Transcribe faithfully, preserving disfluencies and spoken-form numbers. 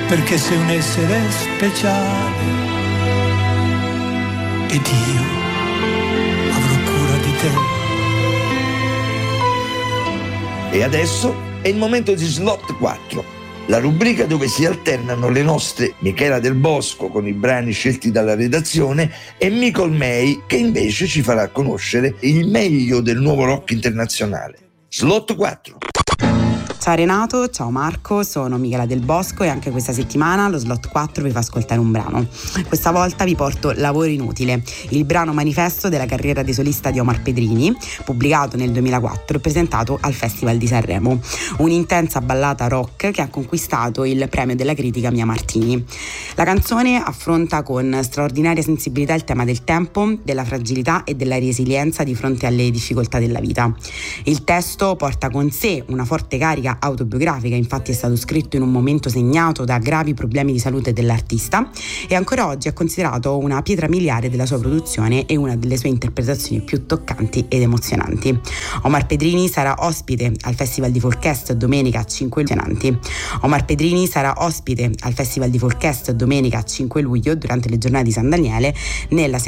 perché sei un essere speciale ed io avrò cura di te. E adesso è il momento di Slot quattro, la rubrica dove si alternano le nostre Michela Del Bosco con i brani scelti dalla redazione e Micol May, che invece ci farà conoscere il meglio del nuovo rock internazionale. Slot quattro. Ciao Renato, ciao Marco, sono Michela Del Bosco e anche questa settimana lo Slot quattro vi fa ascoltare un brano. Questa volta vi porto Lavoro Inutile, il brano manifesto della carriera di solista di Omar Pedrini, pubblicato nel duemilaquattro e presentato al Festival di Sanremo. Un'intensa ballata rock che ha conquistato il premio della critica Mia Martini. La canzone affronta con straordinaria sensibilità il tema del tempo, della fragilità e della resilienza di fronte alle difficoltà della vita. Il testo porta con sé una forte carica autobiografica, infatti è stato scritto in un momento segnato da gravi problemi di salute dell'artista e ancora oggi è considerato una pietra miliare della sua produzione e una delle sue interpretazioni più toccanti ed emozionanti. Omar Pedrini sarà ospite al Festival di Folkest domenica cinque luglio. Omar Pedrini sarà ospite al Festival di Folkest domenica cinque luglio durante le giornate di San Daniele nella